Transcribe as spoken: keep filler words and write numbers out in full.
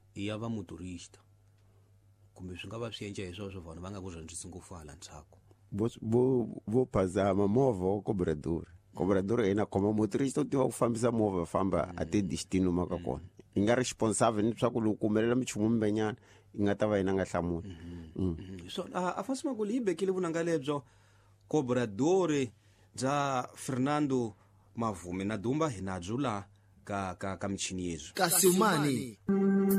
i ya va motorista kumbe swi nga va swi endla hi sweswo vanhu va nga ku rhandzi ngopfu hala ntsako vo vo vo phazama movha wa cobrador cobrador ina khoma motorista u tiva ku fambisa movha famba a te destino maka kona i nga responsible ni swa ku loko kumelela michumu mbenyana i nga ta va ina nga hlamuli so a fa sima ku libe ke le vunanga lebyo cobrador bya Fernando Mavume na Dumba hinajula ka ka ka michini yezu Kasumani.